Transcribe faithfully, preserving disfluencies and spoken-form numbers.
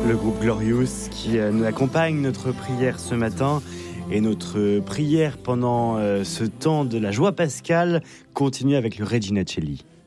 Le groupe Glorious qui euh, nous accompagne notre prière ce matin. Et notre prière pendant euh, ce temps de la joie pascale continue avec le Regina Coeli.